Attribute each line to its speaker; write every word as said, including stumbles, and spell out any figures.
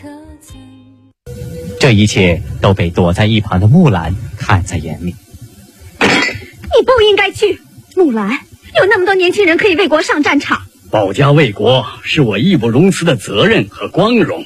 Speaker 1: 这一切都被躲在一旁的木兰看在眼里。
Speaker 2: 你不应该去，木兰，有那么多年轻人可以为国上战场。
Speaker 3: 保家卫国是我义不容辞的责任和光荣。